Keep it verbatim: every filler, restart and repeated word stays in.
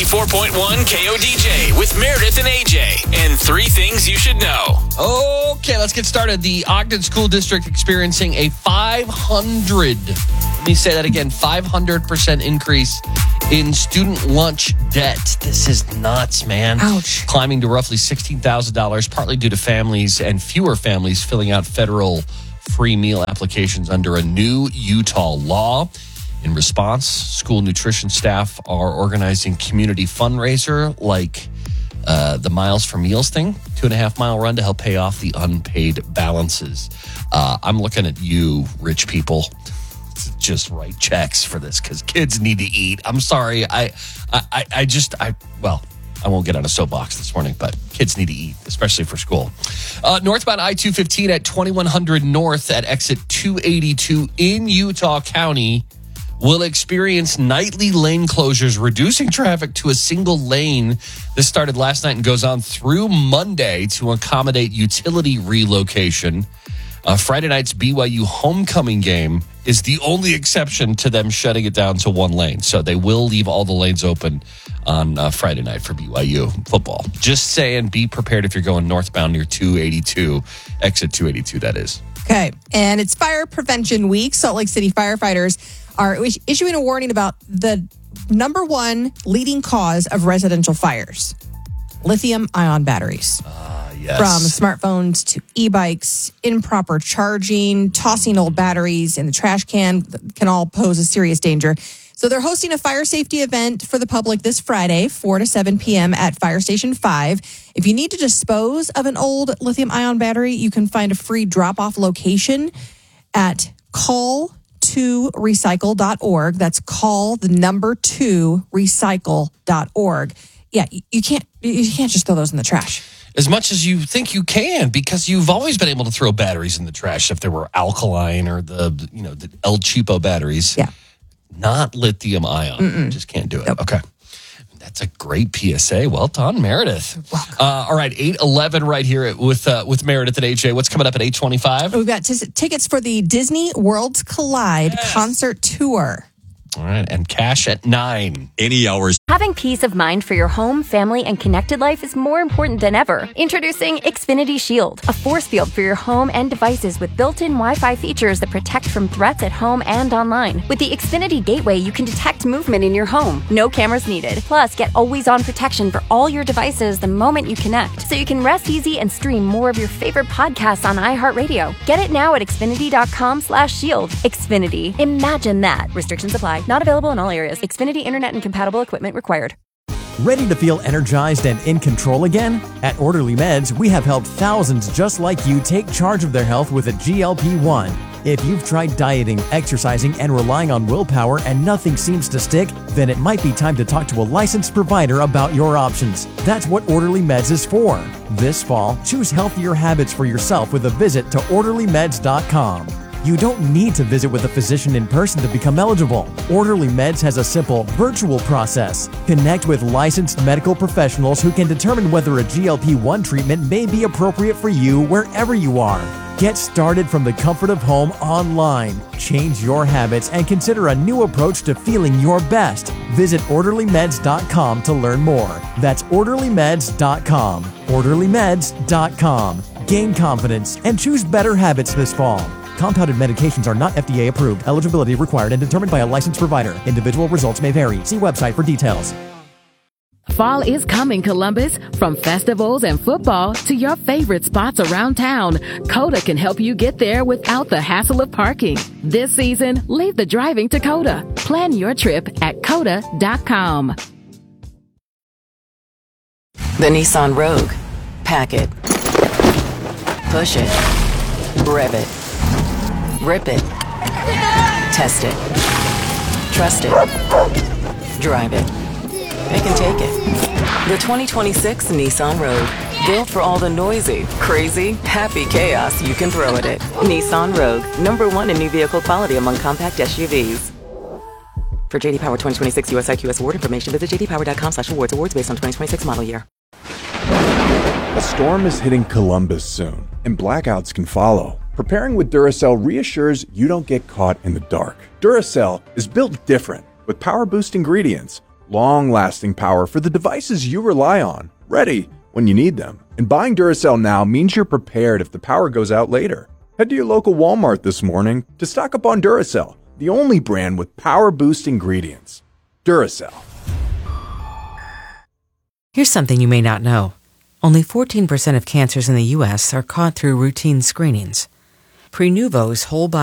ninety-four point one K O D J with Meredith and A J and three things you should know. Okay, let's get started. The Ogden School District experiencing a five hundred, let me say that again, five hundred percent increase in student lunch debt. This is nuts, man. Ouch. Climbing to roughly sixteen thousand dollars, partly due to families and fewer families filling out federal free meal applications under a new Utah law. In response, school nutrition staff are organizing community fundraiser like uh, the Miles for Meals thing, two and a half mile run to help pay off the unpaid balances. Uh, I'm looking at you, rich people, to just write checks for this because kids need to eat. I'm sorry. I, I, I just, I, well, I won't get on a soapbox this morning, but kids need to eat, especially for school. Uh, northbound I two fifteen at twenty-one hundred North at exit two eighty-two in Utah County will experience nightly lane closures, reducing traffic to a single lane. This started last night and goes on through Monday to accommodate utility relocation. Uh, Friday night's B Y U homecoming game is the only exception to them shutting it down to one lane. So they will leave all the lanes open on uh, Friday night for B Y U football. Just saying, be prepared if you're going northbound near two eighty-two, exit two eighty-two, that is. Okay, and it's Fire Prevention Week. Salt Lake City firefighters are issuing a warning about the number one leading cause of residential fires, lithium-ion batteries. Uh, yes. From smartphones to e-bikes, improper charging, tossing old batteries in the trash can can all pose a serious danger. So they're hosting a fire safety event for the public this Friday, four to seven p.m. at Fire Station five. If you need to dispose of an old lithium-ion battery, you can find a free drop-off location at call two recycle dot org. That's call the number two recycle dot org. Yeah, you can't you can't just throw those in the trash. As much as you think you can, because you've always been able to throw batteries in the trash if they were alkaline or the, you know, the El Cheapo batteries. Yeah. Not lithium ion. Just can't do it. Nope. Okay. That's a great P S A. Well done, Meredith. Welcome. Uh, all right, eight eleven right here with uh, with Meredith and A J. What's coming up at eight twenty-five? We've got t- tickets for the Disney Worlds Collide Yes. concert tour. All right, and cash at nine. Any hours. Having peace of mind for your home, family, and connected life is more important than ever. Introducing Xfinity Shield, a force field for your home and devices with built-in Wi-Fi features that protect from threats at home and online. With the Xfinity Gateway, you can detect movement in your home. No cameras needed. Plus, get always-on protection for all your devices the moment you connect, so you can rest easy and stream more of your favorite podcasts on iHeartRadio. Get it now at Xfinity.com slash shield. Xfinity. Imagine that. Restrictions apply. Not available in all areas. Xfinity Internet and compatible equipment required. Ready to feel energized and in control again? At Orderly Meds, we have helped thousands just like you take charge of their health with a G L P one. If you've tried dieting, exercising, and relying on willpower and nothing seems to stick, then it might be time to talk to a licensed provider about your options. That's what Orderly Meds is for. This fall, choose healthier habits for yourself with a visit to orderly meds dot com. You don't need to visit with a physician in person to become eligible. Orderly Meds has a simple virtual process. Connect with licensed medical professionals who can determine whether a G L P one treatment may be appropriate for you wherever you are. Get started from the comfort of home online. Change your habits and consider a new approach to feeling your best. Visit orderly meds dot com to learn more. That's orderly meds dot com. orderly meds dot com. Gain confidence and choose better habits this fall. Compounded medications are not F D A approved. Eligibility required and determined by a licensed provider. Individual results may vary. See website for details. Fall is coming, Columbus. From festivals and football to your favorite spots around town, Coda can help you get there without the hassle of parking. This season, leave the driving to Coda. Plan your trip at coda dot com. The Nissan Rogue. Pack it. Push it. Rev it. Rip it. Test it. Trust it. Drive it. They can take it. The twenty twenty-six Nissan Rogue. Built for all the noisy, crazy, happy chaos you can throw at it. Nissan Rogue. Number one in new vehicle quality among compact S U Vs. For J D Power twenty twenty-six U S I Q S award information, visit j d power dot com slash awards. Awards based on twenty twenty-six model year. A storm is hitting Columbus soon, and blackouts can follow. Preparing with Duracell reassures you don't get caught in the dark. Duracell is built different with power boost ingredients, long-lasting power for the devices you rely on, ready when you need them. And buying Duracell now means you're prepared if the power goes out later. Head to your local Walmart this morning to stock up on Duracell, the only brand with power boost ingredients. Duracell. Here's something you may not know. Only fourteen percent of cancers in the U S are caught through routine screenings. Prenuvo's whole body